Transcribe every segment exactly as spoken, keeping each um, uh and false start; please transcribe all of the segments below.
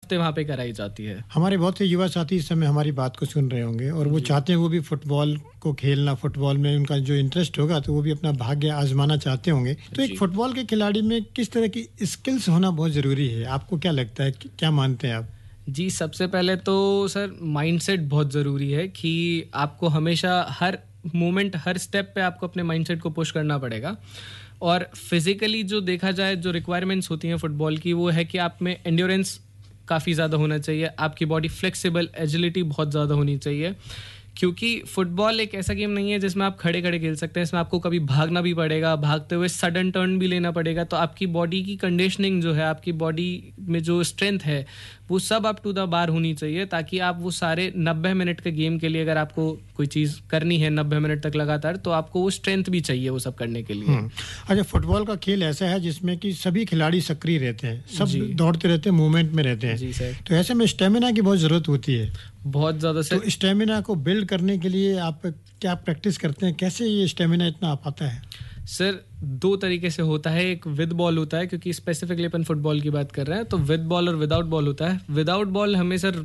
हफ्ते वहाँ पे कराई जाती है। हमारे बहुत से युवा साथी इस समय हमारी बात को सुन रहे होंगे और वो चाहते हैं वो भी फुटबॉल को खेलना, फुटबॉल में उनका जो इंटरेस्ट होगा तो वो भी अपना भाग्य आजमाना चाहते होंगे। तो एक फुटबॉल के खिलाड़ी में किस तरह की स्किल्स होना बहुत ज़रूरी है, आपको क्या लगता है, क्या मानते हैं आप? जी, सबसे पहले तो सर माइंडसेट बहुत ज़रूरी है कि आपको हमेशा हर मोमेंट, हर स्टेप पे आपको अपने माइंडसेट को पुश करना पड़ेगा। और फिजिकली जो देखा जाए, जो रिक्वायरमेंट्स होती हैं फुटबॉल की, वो है कि आप में एंड्योरेंस काफ़ी ज़्यादा होना चाहिए, आपकी बॉडी फ्लेक्सिबल, एजिलिटी बहुत ज़्यादा होनी चाहिए, क्योंकि फुटबॉल एक ऐसा गेम नहीं है जिसमें आप खड़े खड़े खेल सकते हैं। इसमें आपको कभी भागना भी पड़ेगा, भागते हुए सडन टर्न भी लेना पड़ेगा। तो आपकी बॉडी की कंडीशनिंग जो है, आपकी बॉडी में जो स्ट्रेंथ है, वो सब अप टू द बार होनी चाहिए, ताकि आप वो सारे नब्बे मिनट के गेम के लिए, अगर आपको कोई चीज़ करनी है नब्बे मिनट तक लगातार, तो आपको वो स्ट्रेंथ भी चाहिए वो सब करने के लिए। अच्छा, फुटबॉल का खेल ऐसा है जिसमें कि सभी खिलाड़ी सक्रिय रहते हैं, सब दौड़ते रहते हैं, मूवमेंट में रहते हैं। जी सर। तो ऐसे में स्टेमिना की बहुत ज़रूरत होती है, बहुत ज़्यादा सर। तो स्टेमिना को बिल्ड करने के लिए आप क्या प्रैक्टिस करते हैं, कैसे ये स्टेमिना इतना आ पाता है? सर दो तरीके से होता है, एक विद बॉल होता है, क्योंकि स्पेसिफिकली अपन फुटबॉल की बात कर रहे हैं, तो विद बॉल और विदाउट बॉल होता है। विदाउट बॉल हमें सर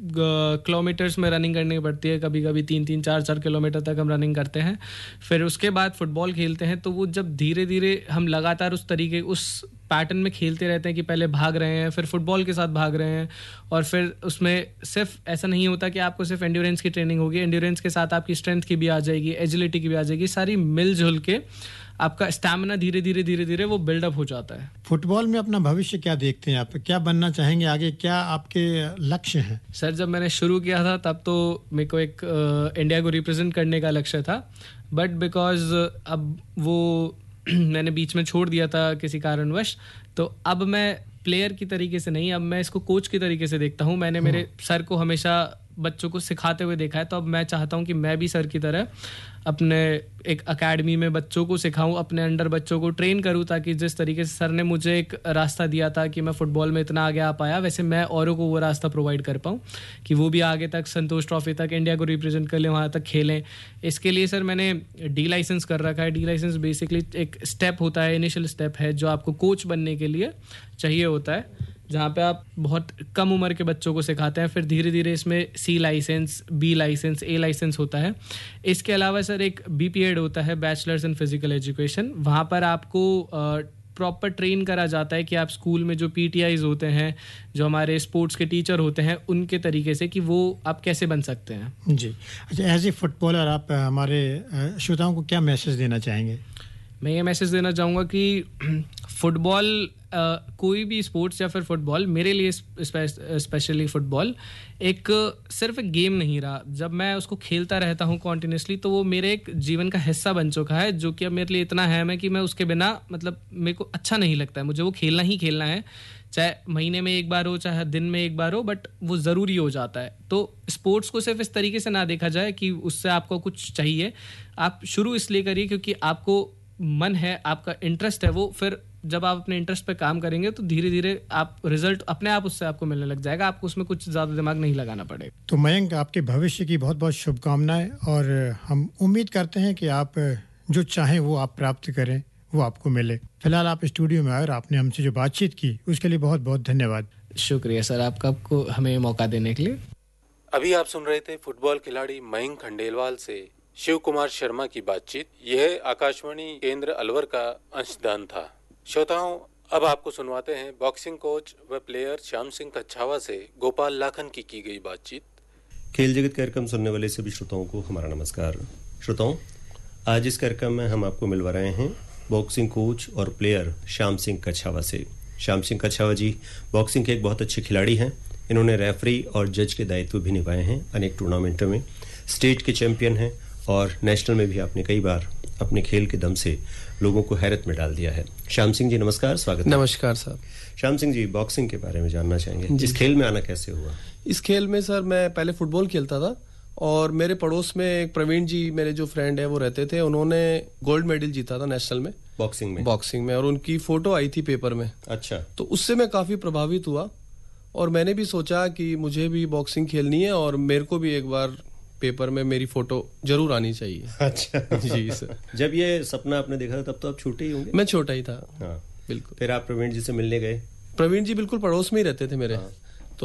किलोमीटर्स में रनिंग करनी पड़ती है, कभी कभी तीन तीन चार चार किलोमीटर तक हम रनिंग करते हैं। फिर उसके बाद फुटबॉल खेलते हैं, तो वो जब धीरे धीरे हम लगातार उस तरीके उस पैटर्न में खेलते रहते हैं कि पहले भाग रहे हैं, फिर फुटबॉल के साथ भाग रहे हैं, और फिर उसमें सिर्फ ऐसा नहीं होता कि आपको सिर्फ एंड्योरेंस की ट्रेनिंग होगी, एंड्योरेंस के साथ आपकी स्ट्रेंथ की भी आ जाएगी, एजिलिटी की भी आ जाएगी, सारी मिलजुल के आपका स्टैमिना धीरे धीरे धीरे धीरे वो बिल्डअप हो जाता है। फुटबॉल में अपना भविष्य क्या देखते हैं आप, क्या बनना चाहेंगे आगे, क्या आपके लक्ष्य हैं? सर जब मैंने शुरू किया था तब तो मेरे को एक आ, इंडिया को रिप्रेजेंट करने का लक्ष्य था, बट बिकॉज अब वो मैंने बीच में छोड़ दिया था किसी कारणवश, तो अब मैं प्लेयर की तरीके से नहीं, अब मैं इसको कोच की तरीके से देखता हूँ। मैंने मेरे सर को हमेशा बच्चों को सिखाते हुए देखा है, तो अब मैं चाहता हूँ कि मैं भी सर की तरह अपने एक एकेडमी में बच्चों को सिखाऊं, अपने अंडर बच्चों को ट्रेन करूं, ताकि जिस तरीके से सर ने मुझे एक रास्ता दिया था कि मैं फुटबॉल में इतना आगे आ पाया, वैसे मैं औरों को वो रास्ता प्रोवाइड कर पाऊं कि वो भी आगे तक संतोष ट्रॉफी तक इंडिया को रिप्रेजेंट कर लें, वहाँ तक खेलें। इसके लिए सर मैंने डी लाइसेंस कर रखा है। डी लाइसेंस बेसिकली एक स्टेप होता है, इनिशियल स्टेप है, जो आपको कोच बनने के लिए चाहिए होता है, जहाँ पे आप बहुत कम उम्र के बच्चों को सिखाते हैं। फिर धीरे धीरे इसमें सी लाइसेंस, बी लाइसेंस, ए लाइसेंस होता है। इसके अलावा सर एक बी पी एड होता है, बैचलर्स इन फिजिकल एजुकेशन। वहाँ पर आपको प्रॉपर ट्रेन करा जाता है कि आप स्कूल में जो पी टी आईज होते हैं, जो हमारे स्पोर्ट्स के टीचर होते हैं, उनके तरीके से कि वो आप कैसे बन सकते हैं। जी अच्छा, एज ए फुटबॉलर आप हमारे श्रोताओं को क्या मैसेज देना चाहेंगे? मैं ये मैसेज देना चाहूँगा कि फुटबॉल, Uh, कोई भी स्पोर्ट्स या फिर फुटबॉल, मेरे लिए स्पेशली फुटबॉल एक सिर्फ एक गेम नहीं रहा। जब मैं उसको खेलता रहता हूँ कॉन्टिन्यूसली, तो वो मेरे एक जीवन का हिस्सा बन चुका है, जो कि अब मेरे लिए इतना है मैं कि मैं उसके बिना, मतलब मेरे को अच्छा नहीं लगता है, मुझे वो खेलना ही खेलना है, चाहे महीने में एक बार हो, चाहे दिन में एक बार हो, बट वो ज़रूरी हो जाता है। तो स्पोर्ट्स को सिर्फ इस तरीके से ना देखा जाए कि उससे आपको कुछ चाहिए। आप शुरू इसलिए करिए क्योंकि आपको मन है, आपका इंटरेस्ट है वो, फिर जब आप अपने इंटरेस्ट पे काम करेंगे तो धीरे धीरे आप रिजल्ट अपने आप उससे आपको मिलने लग जाएगा, आपको उसमें कुछ ज़्यादा दिमाग नहीं लगाना पड़ेगा। तो मयंक, आपके भविष्य की बहुत बहुत शुभकामनाएं, और हम उम्मीद करते हैं कि आप जो चाहें वो आप प्राप्त करें, वो आपको मिले। फिलहाल आप स्टूडियो में आए और आपने हमसे जो बातचीत की उसके लिए बहुत बहुत धन्यवाद। शुक्रिया सर आपका, आपको हमें मौका देने के लिए। अभी आप सुन रहे थे फुटबॉल खिलाड़ी मयंक खंडेलवाल से शिव कुमार शर्मा की बातचीत। यह आकाशवाणी केंद्र अलवर का अंशदान था। श्रोताओं, अब आपको सुनवाते हैं बॉक्सिंग कोच व प्लेयर श्याम सिंह कच्छावा से गोपाल लाखन की की गई बातचीत। खेल जगत कार्यक्रम सुनने वाले सभी श्रोताओं को हमारा नमस्कार। श्रोताओं, आज इस कार्यक्रम में हम आपको मिलवा रहे हैं बॉक्सिंग कोच और प्लेयर श्याम सिंह कच्छावा से। श्याम सिंह कच्छावा जी बॉक्सिंग के एक बहुत अच्छे खिलाड़ी हैं। इन्होंने रेफरी और जज के दायित्व भी निभाए हैं अनेक टूर्नामेंटों में, स्टेट के चैंपियन हैं, और नेशनल में भी आपने कई बार अपने खेल के दम से लोगों को हैरत में डाल दिया है। श्याम सिंह जी नमस्कार, स्वागत। नमस्कार सर। श्याम सिंह जी, बॉक्सिंग के बारे में जानना चाहेंगे, इस खेल में आना कैसे हुआ? इस खेल में सर मैं पहले फुटबॉल खेलता था, और मेरे पड़ोस में एक प्रवीण जी मेरे जो फ्रेंड है वो रहते थे, उन्होंने गोल्ड मेडल जीता था नेशनल में बॉक्सिंग में बॉक्सिंग में और उनकी फोटो आई थी पेपर में। अच्छा। तो उससे मैं काफी प्रभावित हुआ, और मैंने भी सोचा कि मुझे भी बॉक्सिंग खेलनी है, और मेरे को भी एक बार पेपर में मेरी फोटो जरूर आनी चाहिए। अच्छा जी सर। जब ये सपना आपने देखा था तब तो आप छोटे ही होंगे? मैं छोटा ही था। हाँ बिल्कुल। फिर आप प्रवीण जी से मिलने गए? प्रवीण जी बिल्कुल पड़ोस में ही रहते थे मेरे। हाँ।